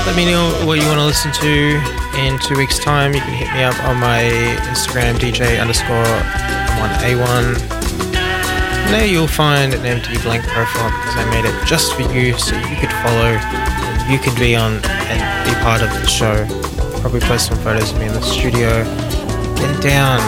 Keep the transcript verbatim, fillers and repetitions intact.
Let me know what you want to listen to in two weeks' time. You can hit me up on my Instagram, D J underscore one A one. There you'll find an empty blank profile because I made it just for you so you could follow and you could be on and be part of the show. Probably post some photos of me in the studio. Get down.